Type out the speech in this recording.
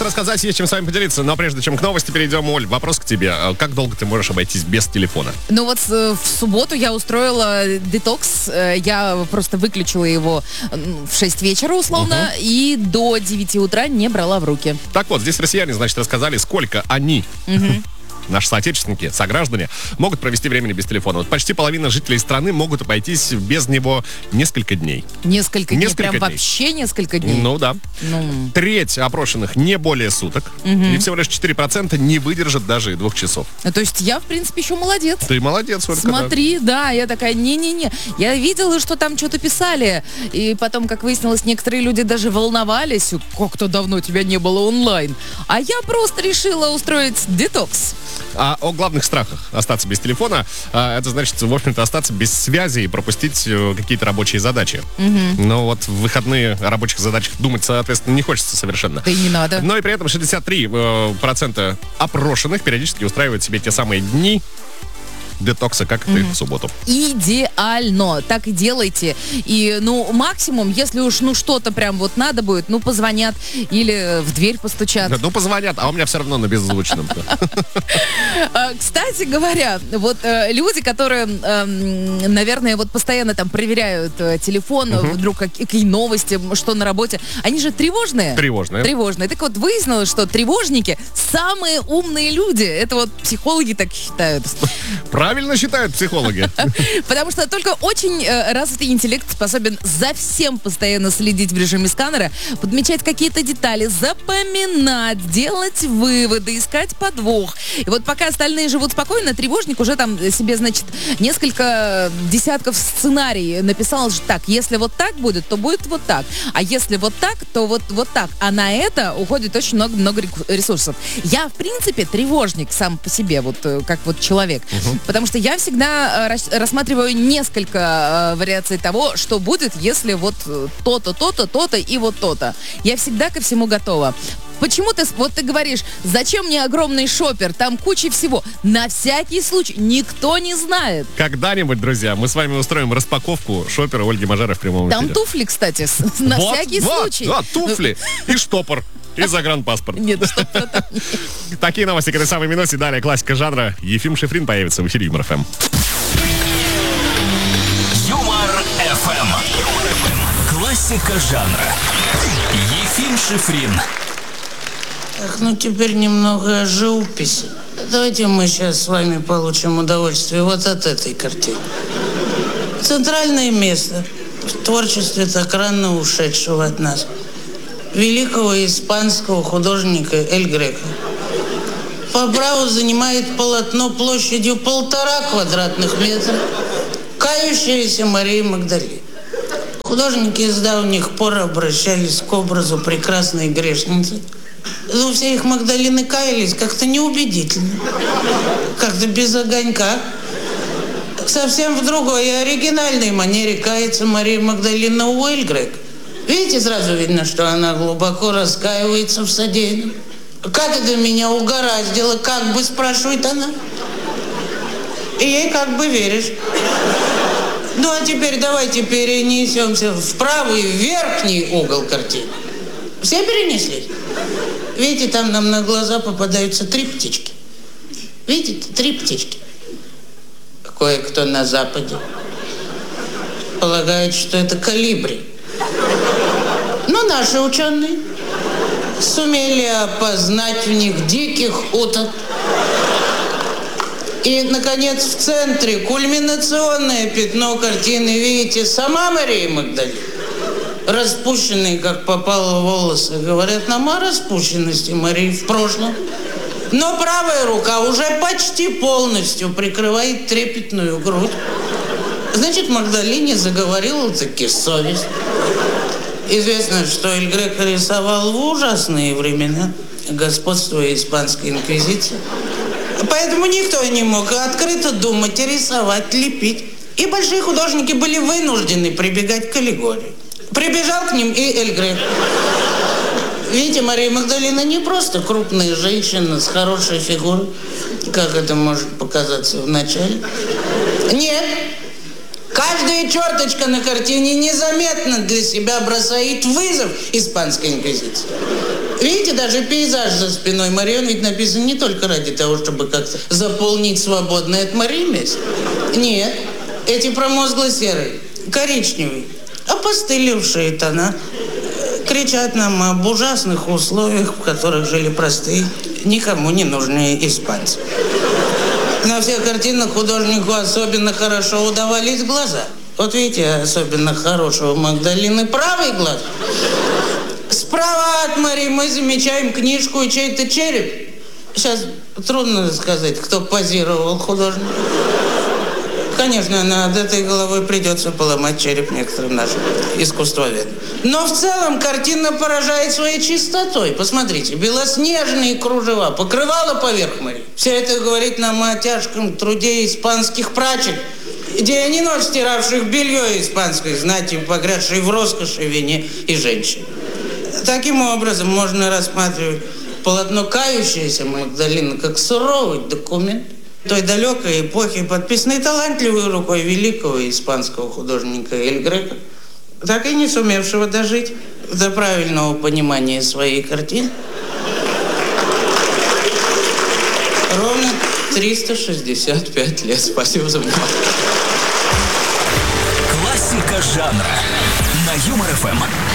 рассказать, есть чем с вами поделиться. Но прежде чем к новости перейдем, Оль, вопрос к тебе. Как долго ты можешь обойтись без телефона? Ну вот в субботу я устроила детокс. Я просто выключила его в 6 вечера, условно, и до 9 утра не брала в руки. Так вот, здесь россияне, значит, рассказали, сколько они... Наши соотечественники, сограждане, могут провести времени без телефона. Вот почти половина жителей страны могут обойтись без него несколько дней. Несколько дней? Прям вообще несколько дней? Ну да. Треть опрошенных не более суток. И всего лишь 4% не выдержат даже и 2 часов. То есть я, в принципе, еще молодец. Ты молодец, Ольга. Смотри, да, я такая, не-не-не. Я видела, что там что-то писали. И потом, как выяснилось, некоторые люди даже волновались. Как-то давно тебя не было онлайн. А я просто решила устроить детокс. А о главных страхах остаться без телефона, это значит, в общем-то, остаться без связи и пропустить какие-то рабочие задачи. Но вот в выходные о рабочих задачах думать, соответственно, не хочется совершенно. Да и не надо. Но и при этом 63% опрошенных периодически устраивают себе те самые дни детокса, как ты в субботу. Идеально. Так и делайте. И, максимум, если уж, что-то прям вот надо будет, позвонят или в дверь постучат. Да, позвонят, а у меня все равно на беззвучном. Кстати говоря, вот люди, которые, наверное, вот постоянно там проверяют телефон, вдруг какие новости, что на работе, они же тревожные. Тревожные. Так вот, выяснилось, что тревожники самые умные люди. Это вот психологи так считают. Правильно считают психологи. Потому что только очень развитый интеллект способен за всем постоянно следить в режиме сканера, подмечать какие-то детали, запоминать, делать выводы, искать подвох. И вот пока остальные живут спокойно, тревожник уже там себе, значит, несколько десятков сценариев написал, что так, если вот так будет, то будет вот так. А если вот так, то вот так. А на это уходит очень много ресурсов. Я, в принципе, тревожник сам по себе, вот как вот человек. Потому что я всегда рассматриваю несколько вариаций того, что будет, если вот то-то, то-то, то-то и вот то-то. Я всегда ко всему готова. Почему ты говоришь, зачем мне огромный шопер, там куча всего. На всякий случай, никто не знает. Когда-нибудь, друзья, мы с вами устроим распаковку шопера Ольги Мажаровой в прямом эфире. Там туфли, кстати, на всякий случай. Да, туфли и штопор. И загранпаспорт. Нет, штопора там нет. Такие новости к этой самой минуте. Далее классика жанра. Ефим Шифрин появится в эфире Юмор ФМ. Юмор ФМ. Классика жанра. Ефим Шифрин. Так, теперь немного о живописи. Давайте мы сейчас с вами получим удовольствие вот от этой картины. Центральное место в творчестве так рано ушедшего от нас великого испанского художника Эль Греко. По праву занимает полотно площадью 1,5 квадратных метра, кающаяся Мария Магдалина. Художники с давних пор обращались к образу прекрасной грешницы. Но все их Магдалины каялись как-то неубедительно, как-то без огонька. Совсем в другой и оригинальной манере кается Мария Магдалина у Эль Греко. Видите, сразу видно, что она глубоко раскаивается в содеянном. Как это меня угораздило, как бы, спрашивает она. И ей как бы веришь. Ну, а теперь давайте перенесемся в правый верхний угол картины. Все перенеслись? Видите, там нам на глаза попадаются 3 птички. Видите, 3 птички. Кое-кто на Западе полагает, что это колибри. Но наши ученые сумели опознать в них диких уток. И, наконец, в центре кульминационное пятно картины, видите, сама Мария Магдалина. Распущенные, как попало, волосы. Говорят нам о распущенности Марии в прошлом. Но правая рука уже почти полностью прикрывает трепетную грудь. Значит, Магдалине заговорила таки совесть. Известно, что Эль Греко рисовал в ужасные времена, господствуя испанской инквизиции. Поэтому никто не мог открыто думать, рисовать, лепить. И большие художники были вынуждены прибегать к аллегории. Прибежал к ним и Эль Греко. Видите, Мария Магдалина не просто крупная женщина с хорошей фигурой, как это может показаться вначале. Нет. Каждая черточка на картине незаметно для себя бросает вызов испанской инквизиции. Видите, даже пейзаж за спиной Марион ведь написан не только ради того, чтобы как-то заполнить свободное от Марии место. Нет, эти промозгло-серые, коричневые, опостылевшие тона кричат нам об ужасных условиях, в которых жили простые, никому не нужные испанцы. На всех картинах художнику особенно хорошо удавались глаза. Вот видите, особенно хорошего Магдалины правый глаз. Справа от Марии мы замечаем книжку и чей-то череп. Сейчас трудно сказать, кто позировал художник. Конечно, над этой головой придется поломать череп некоторым нашим искусствоведам. Но в целом картина поражает своей чистотой. Посмотрите, белоснежные кружева, покрывало поверх Марии. Все это говорит нам о тяжком труде испанских прачек, денинов, стиравших белье испанской знати, погрязшей в роскоши, вине и женщине. Таким образом, можно рассматривать полотно «Кающаяся Магдалина» как суровый документ той далекой эпохи, подписанной талантливой рукой великого испанского художника Эль Греко, так и не сумевшего дожить до правильного понимания своей картины. Ровно 365 лет. Спасибо за внимание. Классика жанра на Юмор ФМ.